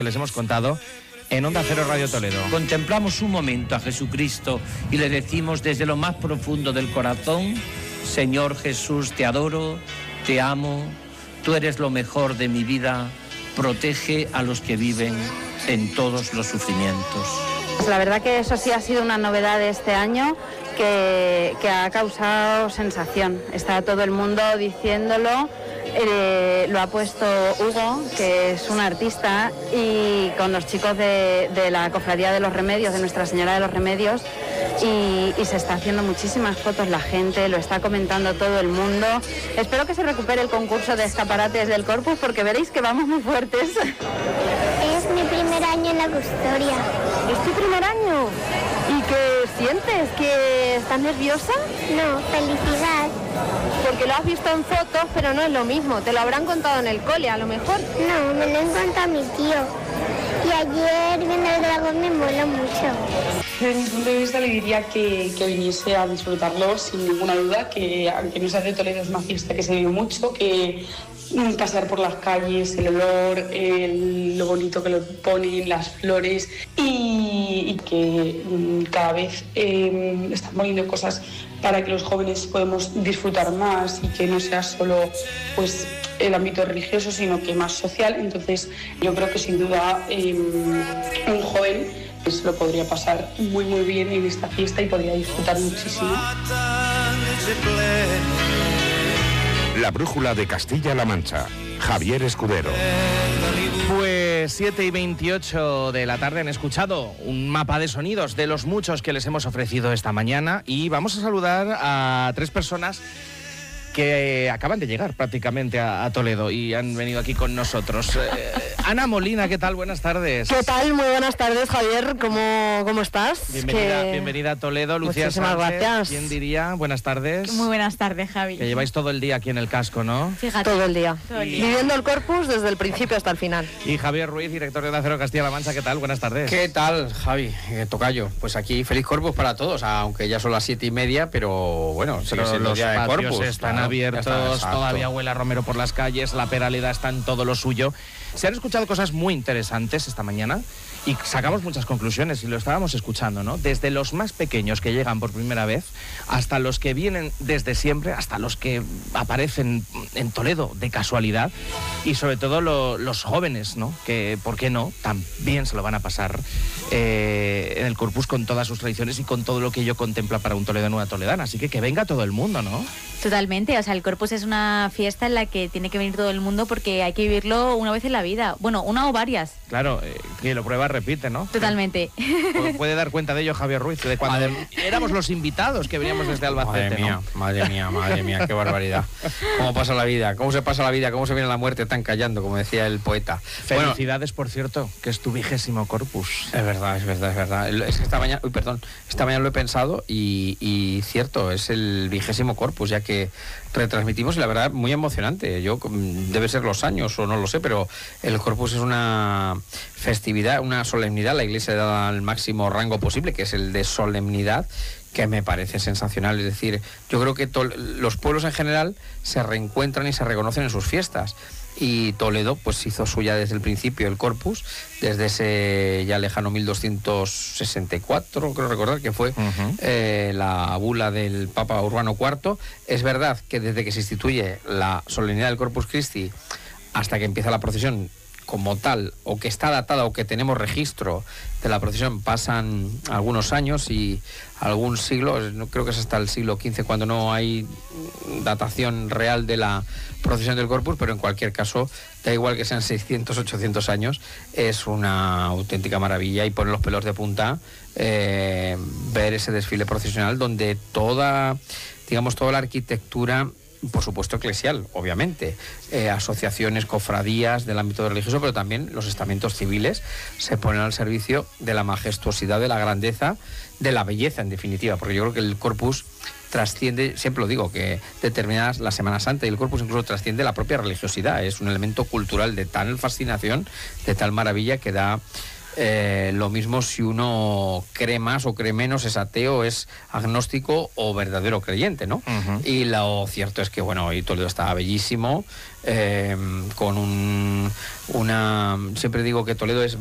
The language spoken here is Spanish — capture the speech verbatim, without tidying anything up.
Les hemos contado en Onda Cero Radio Toledo. Contemplamos un momento a Jesucristo y le decimos desde lo más profundo del corazón: Señor Jesús, te adoro, te amo, tú eres lo mejor de mi vida, protege a los que viven en todos los sufrimientos. Pues la verdad que eso sí ha sido una novedad de este año que, que ha causado sensación. Está todo el mundo diciéndolo. Eh, lo ha puesto Hugo, que es un artista, y con los chicos de, de la Cofradía de los Remedios, de Nuestra Señora de los Remedios, y, y se está haciendo muchísimas fotos la gente, lo está comentando todo el mundo. Espero que se recupere el concurso de escaparates del Corpus, porque veréis que vamos muy fuertes. Es mi primer año en la custodia. ¿Es tu primer año? ¿Y qué sientes? ¿Que estás nerviosa? No, felicidad. Porque lo has visto en fotos, pero no es lo mismo. Te lo habrán contado en el cole, a lo mejor. No, me lo han contado mi tío. Y ayer viendo el dragón me moló mucho. Desde mi punto de vista le diría que, que viniese a disfrutarlo sin ninguna duda, que aunque no sea de Toledo es una fiesta que se vive mucho, que pasear por las calles, el olor, el, lo bonito que lo ponen, las flores, y, y que mm, cada vez eh, están poniendo cosas para que los jóvenes podamos disfrutar más y que no sea solo pues el ámbito religioso, sino que más social. Entonces yo creo que sin duda eh, un joven pues lo podría pasar muy muy bien en esta fiesta y podría disfrutar muchísimo. La brújula de Castilla-La Mancha. Javier Escudero. Pues siete y veintiocho de la tarde han escuchado un mapa de sonidos de los muchos que les hemos ofrecido esta mañana, y vamos a saludar a tres personas que acaban de llegar prácticamente a, a Toledo y han venido aquí con nosotros. Eh, Ana Molina, ¿qué tal? Buenas tardes. ¿Qué tal? Muy buenas tardes, Javier. ¿Cómo, cómo estás? Bienvenida, que... bienvenida a Toledo. Lucía Muchísimas Sánchez, gracias. ¿quién diría? Buenas tardes. Muy buenas tardes, Javi. Que lleváis todo el día aquí en el casco, ¿no? Fíjate. Todo el día. Todo el día. Viviendo el Corpus desde el principio hasta el final. Y Javier Ruiz, director de Onda Cero Castilla-La Mancha, ¿qué tal? Buenas tardes. ¿Qué tal, Javi? Eh, tocayo. Pues aquí feliz Corpus para todos, aunque ya son las siete y media, pero bueno, pero sigue los día de patios Corpus, están claro, abiertos, está, todavía huele a Romero por las calles, la Peraleda está en todo lo suyo. Se han escuchado cosas muy interesantes esta mañana y sacamos muchas conclusiones y lo estábamos escuchando, ¿no? Desde los más pequeños que llegan por primera vez hasta los que vienen desde siempre, hasta los que aparecen en Toledo de casualidad, y sobre todo lo, los jóvenes, ¿no? Que, ¿por qué no? También se lo van a pasar eh, en el Corpus con todas sus tradiciones y con todo lo que ello contempla para un toledano o una toledana. Así que que venga todo el mundo, ¿no? Totalmente, o sea, el Corpus es una fiesta en la que tiene que venir todo el mundo porque hay que vivirlo una vez en la vida. Bueno, una o varias. Claro, eh, que lo prueba, repite, ¿no? Totalmente. Puede, puede dar cuenta de ello Javier Ruiz, de cuando madre, éramos los invitados que veníamos desde Albacete. Madre mía, ¿no? madre mía, madre mía, qué barbaridad. ¿Cómo pasa la vida? ¿Cómo se pasa la vida? ¿Cómo se viene la muerte tan callando, como decía el poeta? Felicidades, bueno, por cierto, que es tu vigésimo Corpus. Es verdad, es verdad, es verdad. Es que esta mañana, uy, perdón, esta mañana lo he pensado y, y cierto, es el vigésimo Corpus, ya que retransmitimos y la verdad muy emocionante. Yo debe ser los años o no lo sé, pero el Corpus es una festividad, una solemnidad. La Iglesia da el máximo rango posible, que es el de solemnidad, que me parece sensacional. Es decir, yo creo que los pueblos en general se reencuentran y se reconocen en sus fiestas. Y Toledo pues hizo suya desde el principio el Corpus, desde ese ya lejano mil doscientos sesenta y cuatro, creo recordar que fue uh-huh. eh, la bula del Papa Urbano cuarto. Es verdad que desde que se instituye la solemnidad del Corpus Christi hasta que empieza la procesión como tal, o que está datada o que tenemos registro de la procesión, pasan algunos años y algún siglo, creo que es hasta el siglo quince cuando no hay datación real de la procesión del Corpus, pero en cualquier caso, da igual que sean seiscientos, ochocientos años, es una auténtica maravilla y pone los pelos de punta eh, ver ese desfile procesional donde toda, digamos, toda la arquitectura, por supuesto eclesial, obviamente, eh, asociaciones, cofradías del ámbito religioso, pero también los estamentos civiles se ponen al servicio de la majestuosidad, de la grandeza, de la belleza en definitiva, porque yo creo que el Corpus trasciende, siempre lo digo, que determinadas la Semana Santa y el Corpus incluso trasciende la propia religiosidad, es un elemento cultural de tal fascinación, de tal maravilla que da eh, lo mismo si uno cree más o cree menos, es ateo, es agnóstico o verdadero creyente, ¿no? Uh-huh. Y lo cierto es que, bueno, y Toledo está bellísimo, eh, con un, una... Siempre digo que Toledo es